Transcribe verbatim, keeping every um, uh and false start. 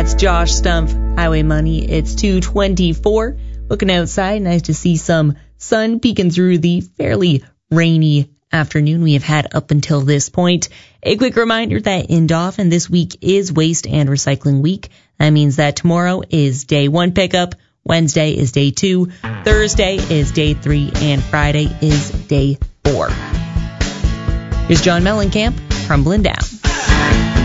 That's Josh Stumpf, Highway Money. It's two twenty-four. Looking outside, nice to see some sun peeking through the fairly rainy afternoon we have had up until this point. A quick reminder that in Dauphin this week is Waste and Recycling Week. That means that tomorrow is day one pickup, Wednesday is day two, Thursday is day three, and Friday is day four. Here's John Mellencamp, Crumbling Down.